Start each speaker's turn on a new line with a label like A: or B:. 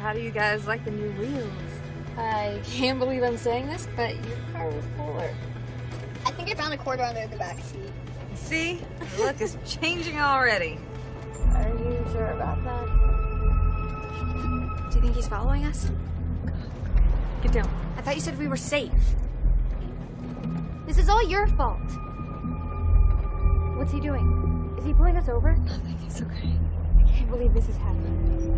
A: how do you guys like the new wheels?
B: I can't believe I'm saying this, but your car was cooler.
C: I think I found a quarter under the back seat.
A: See? Look, it's changing already.
B: Are you sure about that?
D: Do you think he's following us?
A: Get down.
D: I thought you said we were safe. This is all your fault. What's he doing? Is he pulling us over?
B: Nothing, it's okay.
D: I can't believe this is happening.